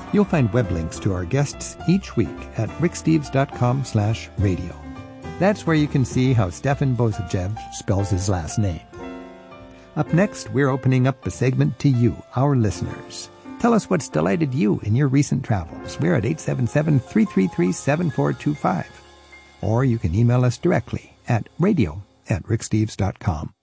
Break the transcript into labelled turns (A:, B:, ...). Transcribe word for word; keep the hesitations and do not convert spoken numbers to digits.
A: You'll find web links to our guests each week at ricksteves.com slash radio. That's where you can see how Stefan Bozajev spells his last name. Up next, we're opening up a segment to you, our listeners. Tell us what's delighted you in your recent travels. We're at eight seven seven, three three three, seven four two five. Or you can email us directly at radio at ricksteves dot com.